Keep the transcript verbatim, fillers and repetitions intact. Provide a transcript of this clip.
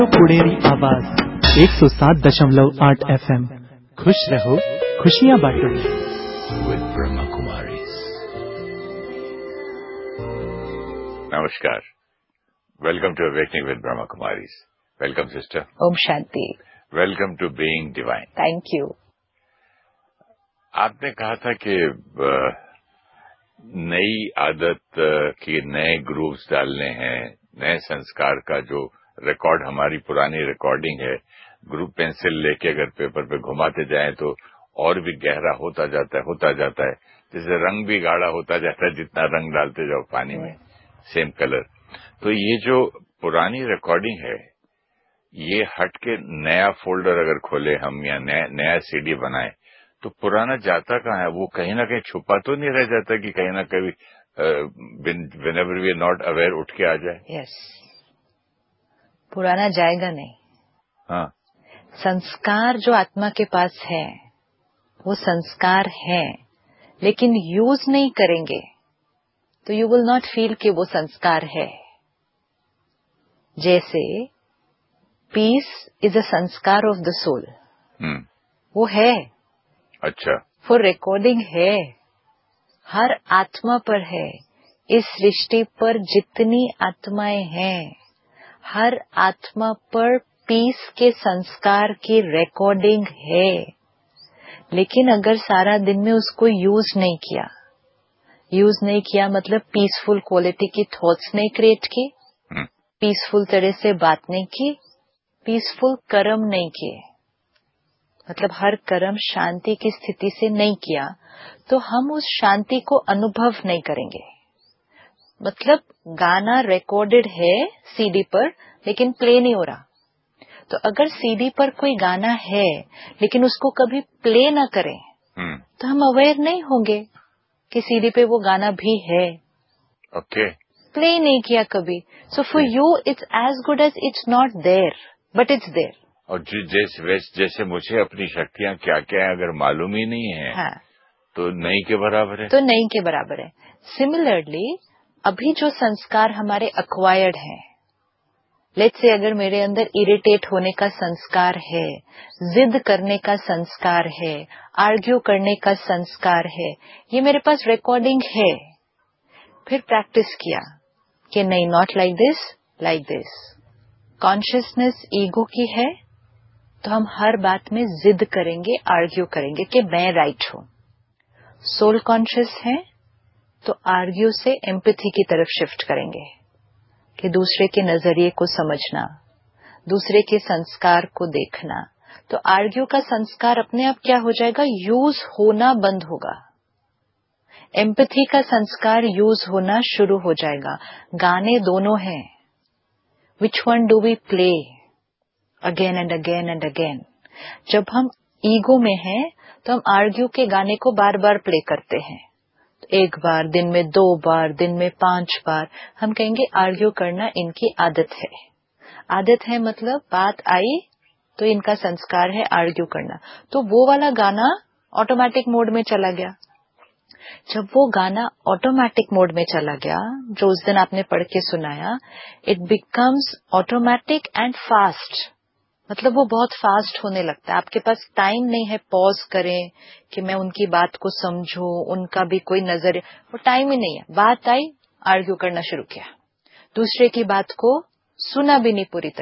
पुणेरी आवाज एक सौ सात दशमलव आठ एफ एम। खुश रहो, खुशियाँ बांटो। With Brahma Kumaris. Namaskar. Welcome to Awakening with Brahma Kumaris. Welcome, sister. Om Shanti. Welcome to Being Divine. Thank you. आपने कहा था कि नई आदत की नए ग्रूव्स डालने हैं, नए संस्कार का जो रिकॉर्ड हमारी पुरानी रिकॉर्डिंग है, ग्रुप पेंसिल लेके अगर पेपर पे घुमाते जाएं तो और भी गहरा होता जाता है होता जाता है जैसे रंग भी गाढ़ा होता जाता है जितना रंग डालते जाओ पानी में, सेम कलर। तो ये जो पुरानी रिकॉर्डिंग है, ये हट के नया फोल्डर अगर खोले हम या नया नया सीडी बनाए तो पुराना जाता कहाँ है? वो कहीं ना कहीं छुपा तो नहीं रह जाता कि कहीं ना कहीं whenever we are not aware उठ के आ जाए? यस, पुराना जाएगा नहीं। हाँ, संस्कार जो आत्मा के पास है वो संस्कार है, लेकिन यूज नहीं करेंगे तो यू विल नॉट फील कि वो संस्कार है। जैसे पीस इज अ संस्कार ऑफ द सोल, वो है। अच्छा, फॉर रिकॉर्डिंग है, हर आत्मा पर है। इस सृष्टि पर जितनी आत्माएं हैं, हर आत्मा पर पीस के संस्कार की रिकॉर्डिंग है। लेकिन अगर सारा दिन में उसको यूज नहीं किया, यूज नहीं किया मतलब पीसफुल क्वालिटी की थॉट्स नहीं क्रिएट की, पीसफुल तरह से बात नहीं की, पीसफुल कर्म नहीं किए, मतलब हर कर्म शांति की स्थिति से नहीं किया, तो हम उस शांति को अनुभव नहीं करेंगे। मतलब गाना रिकॉर्डेड है सीडी पर लेकिन प्ले नहीं हो रहा। तो अगर सीडी पर कोई गाना है लेकिन उसको कभी प्ले ना करें तो हम अवेयर नहीं होंगे कि सीडी पे वो गाना भी है। ओके, प्ले नहीं किया कभी। So for you it's as good as it's not there, but it's there. और जैसे जैसे मुझे अपनी शक्तियां क्या क्या है अगर मालूम ही नहीं है, हाँ, तो नहीं के बराबर है। तो नहीं के बराबर है। सिमिलरली अभी जो संस्कार हमारे अक्वायर्ड हैं, लेट्स से अगर मेरे अंदर इरिटेट होने का संस्कार है, जिद करने का संस्कार है, आर्ग्यू करने का संस्कार है, ये मेरे पास रिकॉर्डिंग है। फिर प्रैक्टिस किया कि नहीं, not like this, like this. Consciousness ego की है तो हम हर बात में जिद करेंगे, आर्ग्यू करेंगे कि मैं राइट हूं। सोल कॉन्शियस है तो आर्ग्यू से एम्पैथी की तरफ शिफ्ट करेंगे कि दूसरे के नजरिए को समझना, दूसरे के संस्कार को देखना। तो आर्ग्यू का संस्कार अपने आप क्या हो जाएगा? यूज होना बंद होगा। एम्पैथी का संस्कार यूज होना शुरू हो जाएगा। गाने दोनों हैं, which one do we play again and again and again? जब हम ईगो में हैं तो हम आर्ग्यू के गाने को बार बार प्ले करते हैं। तो एक बार, दिन में दो बार, दिन में पांच बार हम कहेंगे आर्ग्यू करना इनकी आदत है। आदत है मतलब बात आई तो इनका संस्कार है आर्ग्यू करना। तो वो वाला गाना ऑटोमेटिक मोड में चला गया। जब वो गाना ऑटोमेटिक मोड में चला गया, जो उस दिन आपने पढ़ के सुनाया, it becomes automatic and fast. मतलब वो बहुत फास्ट होने लगता है। आपके पास टाइम नहीं है पॉज करें कि मैं उनकी बात को समझूं, उनका भी कोई नजर, वो टाइम ही नहीं है। बात आई, आर्ग्यू करना शुरू किया, दूसरे की बात को सुना भी नहीं पूरी तरह।